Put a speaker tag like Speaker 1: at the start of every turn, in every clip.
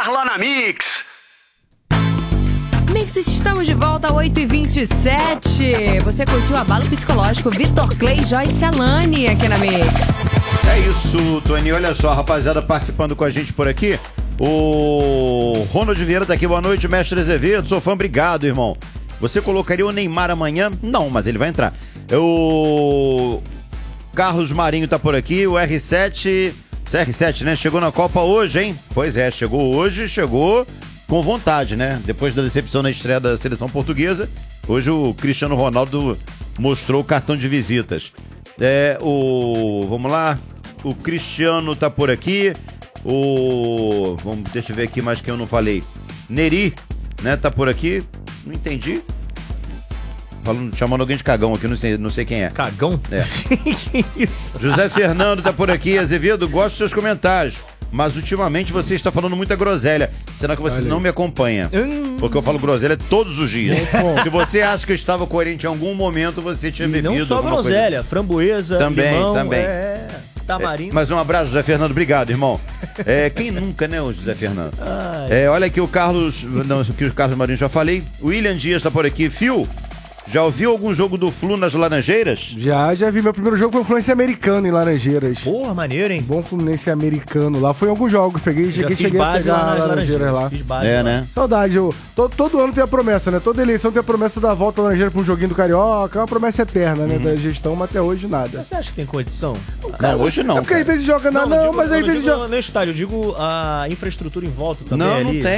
Speaker 1: Charla na Mix.
Speaker 2: Mix, estamos de volta, 8h27. Você curtiu Abalo Psicológico, Vitor Clay e Joyce Alane aqui na Mix.
Speaker 3: É isso, Tony. Olha só, rapaziada participando com a gente por aqui. O Ronald Vieira tá aqui. Boa noite, mestre Azevedo. Sou fã, obrigado, irmão. Você colocaria o Neymar amanhã? Não, mas ele vai entrar. O Carlos Marinho tá por aqui. O R7, né? Chegou na Copa hoje, hein? Pois é, chegou hoje, chegou com vontade, né? Depois da decepção na estreia da seleção portuguesa, hoje o Cristiano Ronaldo mostrou o cartão de visitas. Vamos lá. O Cristiano tá por aqui. Deixa eu ver aqui mais que eu não falei. Neri, né? Tá por aqui. Não entendi. Chamando alguém de cagão aqui, não sei quem é.
Speaker 4: Cagão?
Speaker 3: É.
Speaker 4: Que isso?
Speaker 3: José Fernando tá por aqui. Azevedo, gosto dos seus comentários, mas ultimamente você está falando muita groselha. Será que você não me acompanha? Porque eu falo groselha todos os dias. Se você acha que eu estava coerente em algum momento, você tinha bebido.
Speaker 4: Não só groselha, framboesa,
Speaker 3: também,
Speaker 4: limão,
Speaker 3: também.
Speaker 4: Tamarindo.
Speaker 3: Mas um abraço, José Fernando. Obrigado, irmão. Quem nunca, né, o José Fernando? Olha aqui o Carlos. Não, que o Carlos Marinho já falei. O William Dias tá por aqui. Fio, já ouviu algum jogo do Flu nas Laranjeiras?
Speaker 5: Já vi. Meu primeiro jogo foi o Fluminense americano em Laranjeiras.
Speaker 4: Porra, maneiro, hein?
Speaker 5: Bom Fluminense americano lá. Foi em alguns jogos. Cheguei a
Speaker 4: base
Speaker 5: pegar
Speaker 4: lá nas
Speaker 5: Laranjeiras lá.
Speaker 4: Fiz base
Speaker 3: lá.
Speaker 4: Né?
Speaker 5: Saudade. Todo ano tem a promessa, né? Toda eleição tem a promessa da volta à Laranjeira pra um joguinho do Carioca. É uma promessa eterna, né? Da gestão, mas até hoje nada.
Speaker 4: Mas você acha que tem condição?
Speaker 3: Não, hoje não.
Speaker 5: É porque às vezes joga nada, mas às vezes joga.
Speaker 4: No estádio, eu digo a infraestrutura em volta também.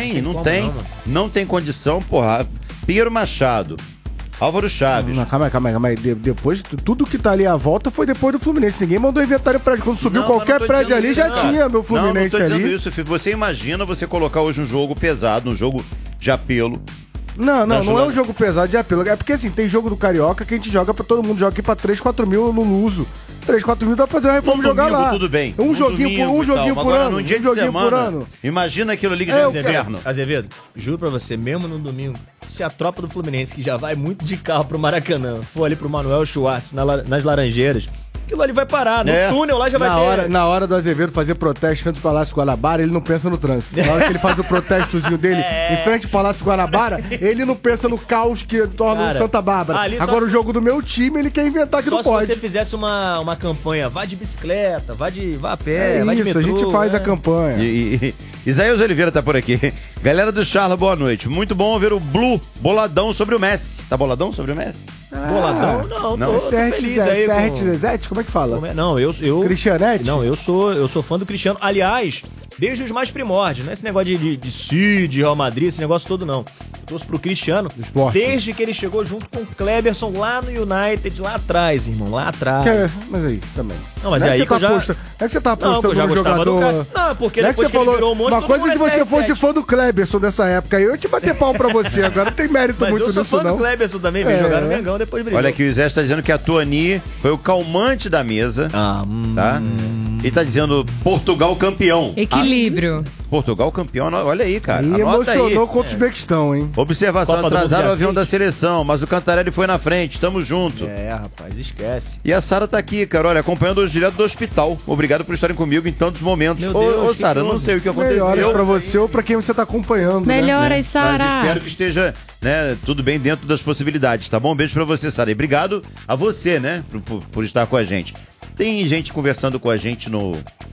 Speaker 3: Não tem condição, porra. Pinheiro Machado, Álvaro Chaves.
Speaker 5: Calma aí. Depois, tudo que tá ali à volta foi depois do Fluminense. Ninguém mandou inventário prédio. Quando subiu qualquer prédio ali, já tinha meu Fluminense ali.
Speaker 3: Não tô dizendo isso, filho. Você imagina você colocar hoje um jogo pesado, um jogo de apelo.
Speaker 5: Não é um jogo pesado de apelo. É porque assim, tem jogo do Carioca que a gente joga pra todo mundo. Joga aqui pra 3, 4 mil no Luso. 3, 4 mil dá pra fazer uma reforma e jogar lá.
Speaker 3: Tudo bem.
Speaker 5: Um joguinho por ano.
Speaker 3: Num dia de semana, imagina aquilo ali que já é inverno.
Speaker 4: Azevedo, juro pra você, mesmo no domingo, se a tropa do Fluminense, que já vai muito de carro pro Maracanã, for ali pro Manuel Schwartz, nas Laranjeiras, aquilo ali vai parar. No túnel lá já vai ter.
Speaker 5: Na hora do Azevedo fazer protesto frente ao Palácio Guanabara, ele não pensa no trânsito. Na hora que ele faz o protestozinho dele em frente ao Palácio Guanabara, ele não pensa no caos que torna o Santa Bárbara. Agora o jogo do meu time, ele quer inventar que não pode.
Speaker 4: Só se você fizesse uma campanha, vá de bicicleta, vá a pé, vai de
Speaker 5: isso,
Speaker 4: metrô.
Speaker 5: a gente faz a campanha.
Speaker 3: Isaías Oliveira tá por aqui. Galera do Charla, boa noite. Muito bom ver o Blue boladão sobre o Messi. Tá boladão sobre o Messi?
Speaker 4: Boladão? Não. Tô feliz aí.
Speaker 5: Zezete, como é que fala?
Speaker 4: Não, eu...
Speaker 5: Cristianete?
Speaker 4: Não, eu sou fã do Cristiano. Aliás, desde os mais primórdios, não é esse negócio de Cid, Real Madrid, esse negócio todo não. Eu torço pro Cristiano desde que ele chegou junto com o Kleberson lá no United, lá atrás, irmão, lá atrás.
Speaker 5: Mas aí, também.
Speaker 4: Não, mas é aí que eu já...
Speaker 5: Não é que você tá apostando
Speaker 4: no jogador... Não, porque depois que ele virou um monte,
Speaker 5: uma coisa se você fosse fã do Kleberson dessa época aí, eu ia te bater pau pra você. Agora não tem mérito muito nisso, não.
Speaker 4: Mas eu sou fã do Kleberson também, veio jogar no Mengão, depois brigou.
Speaker 3: Olha aqui, o Zé está dizendo que a Tuani foi o calmante da mesa, tá? E tá dizendo Portugal campeão.
Speaker 2: Equilíbrio.
Speaker 3: Portugal campeão, olha aí, cara.
Speaker 5: E emocionou com o Uzbequistão, hein?
Speaker 3: Observação, atrasaram o avião da seleção, mas o Cantarelli foi na frente, tamo junto.
Speaker 4: Rapaz, esquece.
Speaker 3: E a Sara tá aqui, cara, olha, acompanhando hoje direto do hospital. Obrigado por estarem comigo em tantos momentos. Ô, Sara, não sei o que aconteceu.
Speaker 5: Melhoras pra você ou pra quem você tá acompanhando.
Speaker 2: Melhoras, Sara.
Speaker 3: Mas espero que esteja, né, tudo bem dentro das possibilidades, tá bom? Beijo pra você, Sara. E obrigado a você, né, por estar com a gente. Tem gente conversando com a gente no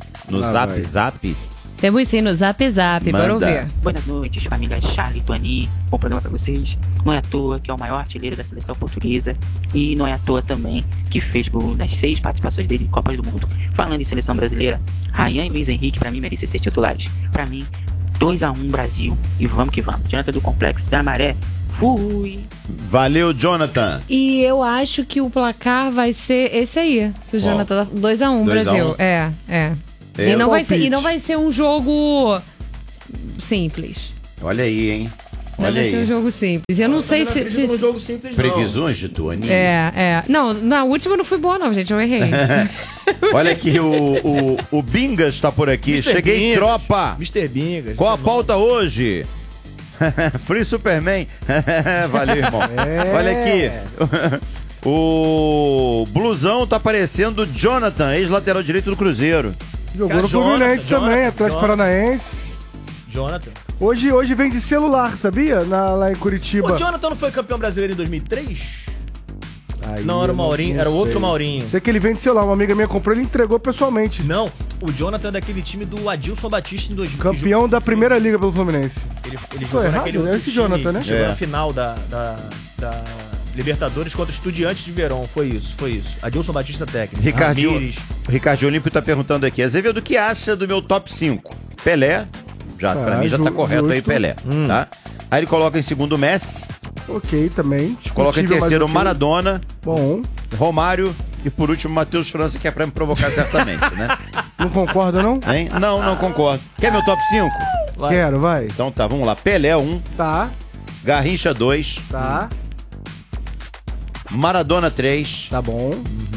Speaker 3: Zap.
Speaker 2: Temos sim no Zap. Bora ouvir.
Speaker 6: Boas noites, família Charla e Tuani. Bom programa pra vocês. Não é à toa que é o maior artilheiro da seleção portuguesa. E não é à toa também que fez gol nas 6 participações dele em Copas do Mundo. Falando em seleção brasileira, Ryan e Luiz Henrique pra mim merecem ser titulares. Pra mim, 2-1 Brasil. E vamos que vamos. Jonathan do Complexo da Maré. Fui!
Speaker 3: Valeu, Jonathan!
Speaker 2: E eu acho que o placar vai ser esse aí. Que o Jonathan 2-1 Brasil. E não vai ser um jogo simples.
Speaker 3: Olha aí, hein?
Speaker 2: Não vai ser um jogo simples. Eu não sei se...
Speaker 4: um jogo simples,
Speaker 3: previsões de Tuani?
Speaker 2: Não, na última não fui boa não, gente. Eu errei.
Speaker 3: Olha aqui, o Bingas tá por aqui.
Speaker 4: Mr.
Speaker 3: Cheguei,
Speaker 4: Bingas,
Speaker 3: tropa!
Speaker 4: Mr. Bingas.
Speaker 3: Qual a pauta hoje? Free Superman. Valeu, irmão. Olha aqui. O Blusão tá parecendo Jonathan, ex-lateral direito do Cruzeiro.
Speaker 5: Jogou no Fluminense também, Atlético Paranaense.
Speaker 4: Jonathan.
Speaker 5: Hoje vem de celular, sabia? Lá em Curitiba.
Speaker 4: O Jonathan não foi campeão brasileiro em 2003?
Speaker 5: Aí
Speaker 4: não, era o Maurinho, era o outro Maurinho.
Speaker 5: Sei que ele vende celular, uma amiga minha comprou, ele entregou pessoalmente.
Speaker 4: Não, o Jonathan é daquele time do Adilson Batista em 2000.
Speaker 5: Campeão da primeira liga pelo Fluminense.
Speaker 4: Ele jogou naquele outro
Speaker 5: esse Jonathan, né?
Speaker 4: Chegou na final da Libertadores contra Estudiantes de Verón. Foi isso. Adilson Batista técnico.
Speaker 3: Ricardo Olímpio tá perguntando aqui. Azevedo, o que acha do meu top 5? Pelé, pra mim já tá correto justo. Aí, Pelé. Tá? Aí ele coloca em segundo Messi.
Speaker 5: Ok, também.
Speaker 3: Coloca em terceiro Maradona.
Speaker 5: Bom.
Speaker 3: Romário. E por último, Matheus França, que é pra me provocar certamente, né?
Speaker 5: Não concorda, não?
Speaker 3: Hein? Não concordo. Quer meu top 5?
Speaker 5: Quero, vai.
Speaker 3: Então tá, vamos lá. Pelé 1.
Speaker 5: Tá.
Speaker 3: Garrincha 2.
Speaker 5: Tá.
Speaker 3: Maradona 3.
Speaker 5: Tá bom.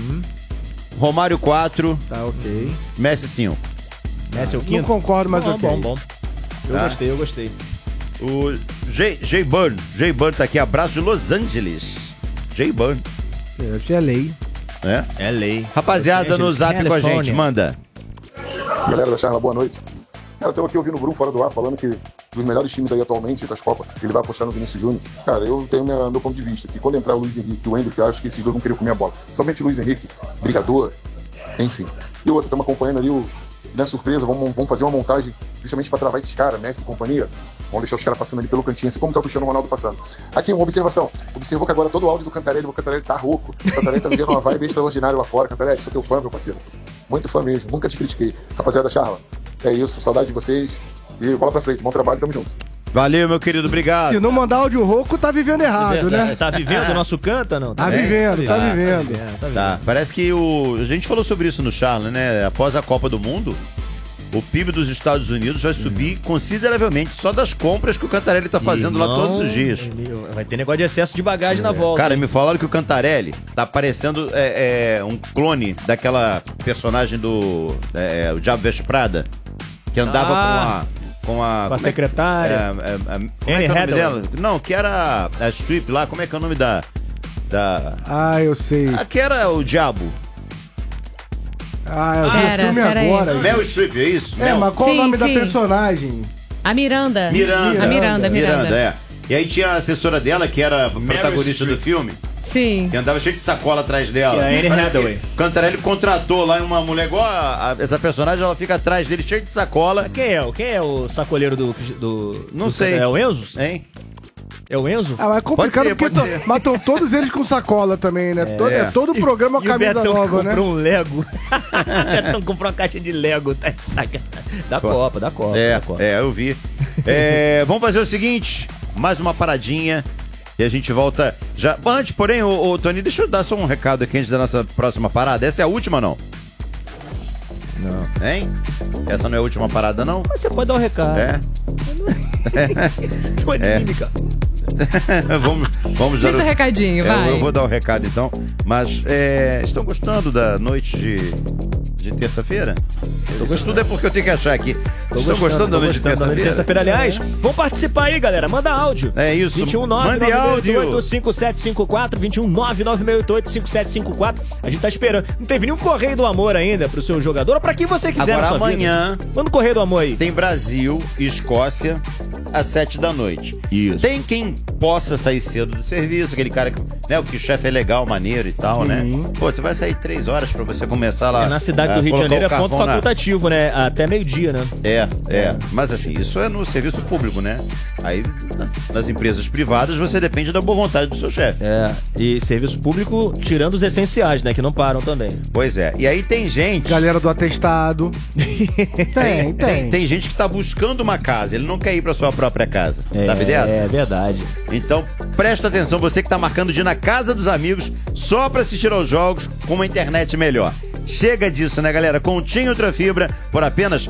Speaker 3: Romário 4.
Speaker 5: Tá, ok.
Speaker 3: Messi 5.
Speaker 4: Messi é o quinto?
Speaker 5: Não concordo, mas ok.
Speaker 4: Bom. Eu gostei.
Speaker 3: O Jay Burn tá aqui. Abraço de Los Angeles. Jay Burn.
Speaker 5: É lei.
Speaker 3: É lei. Rapaziada, no zap com a gente, manda.
Speaker 1: Galera da Charla, boa noite. Cara, eu tô aqui ouvindo o Bruno fora do ar falando que dos melhores times aí atualmente das Copas, ele vai apostar no Vinícius Júnior. Cara, eu tenho meu ponto de vista, que quando entrar o Luiz Henrique e o Endrick, eu acho que esses dois vão querer comer a bola. Somente o Luiz Henrique, brigador, enfim. E o outro, estamos acompanhando ali na surpresa, vamos fazer uma montagem justamente para travar esses caras, Messi e companhia. Vamos deixar os caras passando ali pelo cantinho, assim como tá o Cristiano Ronaldo passando. Aqui, uma observação. Observou que agora todo o áudio do Cantarelli, o Cantarelli tá rouco. O Cantarelli tá vivendo uma vibe extraordinária lá fora. Cantarelli, sou teu fã, meu parceiro. Muito fã mesmo, nunca te critiquei. Rapaziada da Charla, é isso, saudade de vocês. E bola pra frente, bom trabalho, tamo junto.
Speaker 3: Valeu, meu querido, obrigado.
Speaker 5: Se não mandar áudio rouco, tá vivendo errado, né?
Speaker 4: Tá vivendo o nosso canta, não?
Speaker 5: Tá vivendo.
Speaker 3: Tá, parece que a gente falou sobre isso no Charla, né? Após a Copa do Mundo, o PIB dos Estados Unidos vai subir consideravelmente só das compras que o Cantarelli tá fazendo lá todos os dias.
Speaker 4: Vai ter negócio de excesso de bagagem na volta.
Speaker 3: Cara, me falaram que o Cantarelli tá parecendo um clone daquela personagem do o Diabo Veste Prada, que andava com a
Speaker 4: secretária.
Speaker 3: Como é que é o nome dela? Não, que era a strip lá, como é que é o nome da...
Speaker 5: eu sei.
Speaker 3: Que era o Diabo.
Speaker 5: Eu vi o filme agora.
Speaker 3: Mel Streep, é isso?
Speaker 5: Mas qual o nome da personagem?
Speaker 2: A Miranda.
Speaker 3: Miranda. E aí tinha a assessora dela, que era a protagonista do filme.
Speaker 2: Sim.
Speaker 3: Que andava cheio de sacola atrás dela.
Speaker 4: Que é a Anne Hathaway.
Speaker 3: O Cantarelli contratou lá uma mulher igual essa personagem, ela fica atrás dele cheio de sacola.
Speaker 4: Quem é o sacoleiro do
Speaker 3: Não sei.
Speaker 4: É o Enzo?
Speaker 3: Hein?
Speaker 4: É o Enzo?
Speaker 5: Mas é complicado porque matam todos eles com sacola também, né? Todo o programa com a camisa nova, né?
Speaker 4: Comprou um Lego. O Betão comprou uma caixa de Lego, tá de sacanagem. Da Copa.
Speaker 3: Eu vi. Vamos fazer o seguinte, mais uma paradinha e a gente volta já. Antes, porém, ô Tony, deixa eu dar só um recado aqui antes da nossa próxima parada. Essa é a última, não? Não. Hein? Essa não é a última parada, não?
Speaker 4: Mas você pode dar um recado.
Speaker 3: Mímica. Vamos dar
Speaker 2: o recadinho, vai.
Speaker 3: Eu vou dar o recado então. Mas estão gostando da noite de terça-feira? Isso tudo é porque eu tenho que achar aqui. Estão gostando da noite de terça-feira?
Speaker 4: Aliás, vão participar aí, galera. Manda áudio.
Speaker 3: É isso.
Speaker 4: 219-9754, 219-9688-5754. A gente tá esperando. Não teve nenhum Correio do Amor ainda pro seu jogador ou pra quem você quiser.
Speaker 3: Agora amanhã
Speaker 4: manda o Correio do Amor aí.
Speaker 3: Tem Brasil e Escócia às 7 da noite.
Speaker 4: Isso.
Speaker 3: Tem quem possa sair cedo do serviço, aquele cara que, né, o que o chefe é legal, maneiro e tal, né? Pô, você vai sair 3 horas pra você começar lá.
Speaker 4: Na cidade do Rio de Janeiro é ponto facultativo, né? Até meio-dia, né?
Speaker 3: Mas assim, isso é no serviço público, né? Aí, nas empresas privadas, você depende da boa vontade do seu chefe.
Speaker 4: E serviço público, tirando os essenciais, né? Que não param também.
Speaker 3: Pois é. E aí tem gente...
Speaker 5: Galera do atestado.
Speaker 3: Tem gente que tá buscando uma casa, ele não quer ir pra sua própria casa. Sabe dessa?
Speaker 4: É verdade.
Speaker 3: Então, presta atenção, você que tá marcando de ir na casa dos amigos só pra assistir aos jogos com uma internet melhor. Chega disso, né, galera? Com o TIM Ultra Fibra, por apenas R$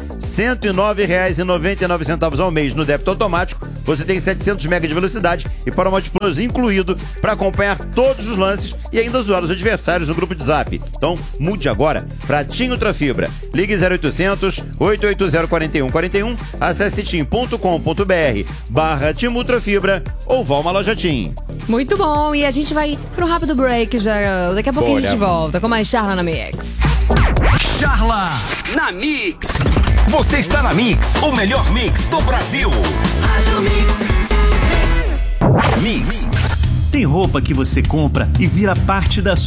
Speaker 3: 109,99 ao mês no débito automático, você tem 700 MB de velocidade e para o Multiplus incluído para acompanhar todos os lances e ainda zoar os adversários no grupo de Zap. Então, mude agora para TIM Ultra Fibra. Ligue 0800 880 4141, acesse tim.com.br/TIM Ultra Fibra ou vá a uma loja TIM.
Speaker 2: Muito bom, e a gente vai pro rápido break já. Daqui a pouquinho a gente volta com mais Charla na Mix.
Speaker 7: Charla na Mix. Você está na Mix, o melhor mix do Brasil. Rádio Mix. Mix.
Speaker 8: Tem roupa que você compra e vira parte da sua